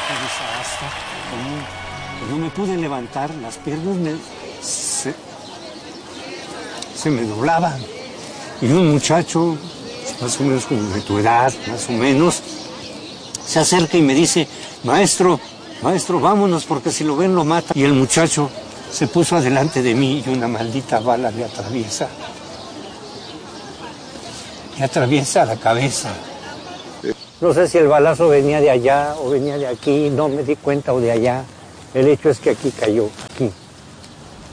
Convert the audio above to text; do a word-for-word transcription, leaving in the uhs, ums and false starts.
desastre. No, no me pude levantar, las piernas me, se, se me doblaban. Y un muchacho, más o menos como de tu edad, más o menos, se acerca y me dice, maestro, maestro, vámonos, porque si lo ven lo mata. Y el muchacho se puso adelante de mí y una maldita bala le atraviesa. Le atraviesa la cabeza. No sé si el balazo venía de allá o venía de aquí, no me di cuenta, o de allá. El hecho es que aquí cayó, aquí.